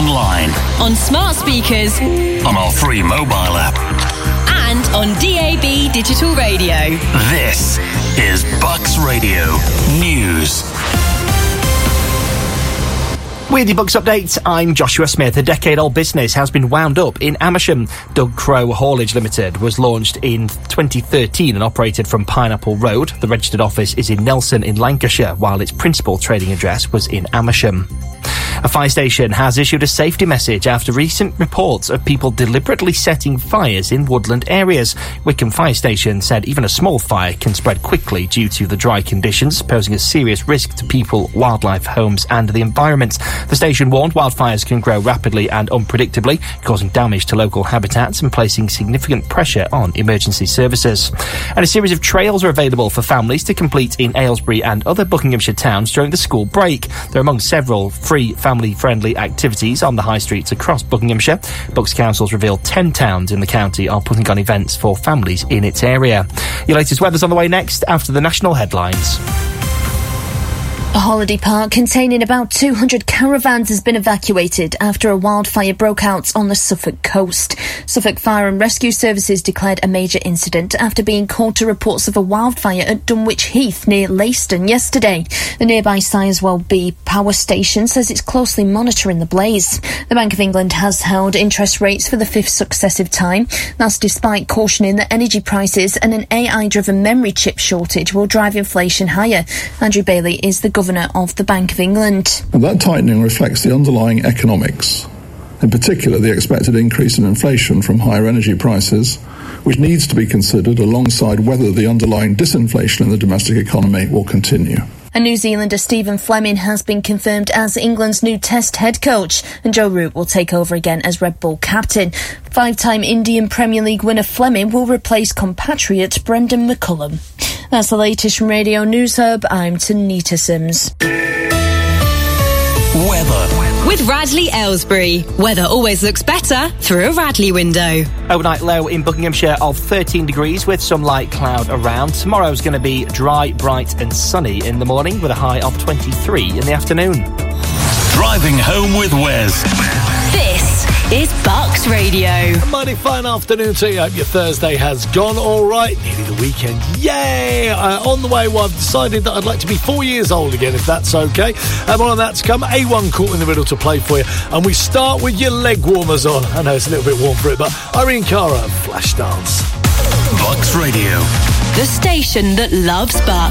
online, on smart speakers, on our free mobile app, and on DAB digital radio. This is Bucks Radio News. With your Bucks updates, I'm Joshua Smith. A decade-old business has been wound up in Amersham. Doug Crow Haulage Limited was launched in 2013 and operated from Pineapple Road. The registered office is in Nelson in Lancashire, while its principal trading address was in Amersham. A fire station has issued a safety message after recent reports of people deliberately setting fires in woodland areas. Wickham Fire Station said even a small fire can spread quickly due to the dry conditions, posing a serious risk to people, wildlife, homes and the environment. The station warned wildfires can grow rapidly and unpredictably, causing damage to local habitats and placing significant pressure on emergency services. And a series of trails are available for families to complete in Aylesbury and other Buckinghamshire towns during the school break. They're among several free family-friendly activities on the high streets across Buckinghamshire. Bucks Council's revealed 10 towns in the county are putting on events for families in its area. Your latest weather's on the way next after the national headlines. A holiday park containing about 200 caravans has been evacuated after a wildfire broke out on the Suffolk coast. Suffolk Fire and Rescue Services declared a major incident after being called to reports of a wildfire at Dunwich Heath near Leiston yesterday. The nearby Sizewell B power station says it's closely monitoring the blaze. The Bank of England has held interest rates for the fifth successive time. That's despite cautioning that energy prices and an AI-driven memory chip shortage will drive inflation higher. Andrew Bailey is the Governor of the Bank of England. And that tightening reflects the underlying economics, in particular the expected increase in inflation from higher energy prices, which needs to be considered alongside whether the underlying disinflation in the domestic economy will continue. And New Zealander Stephen Fleming has been confirmed as England's new Test head coach, and Joe Root will take over again as Red Bull captain. Five-time Indian Premier League winner Fleming will replace compatriot Brendan McCullum. That's the latest from Radio News Hub. I'm Tanita Sims. Weather. With Radley Aylesbury. Weather always looks better through a Radley window. Overnight low in Buckinghamshire of 13 degrees with some light cloud around. Tomorrow's going to be dry, bright and sunny in the morning with a high of 23 in the afternoon. Driving home with Wes. This is Bucks Radio. A mighty fine afternoon to you. Hope your Thursday has gone all right. Nearly the weekend. Yay! On the way, well, I've decided that I'd like to be 4 years old again, if that's okay. More on that to come. A1 caught in the middle to play for you. And we start with your leg warmers on. I know it's a little bit warm for it, but Irene Cara, Flashdance. Bucks Radio. The station that loves Bucks.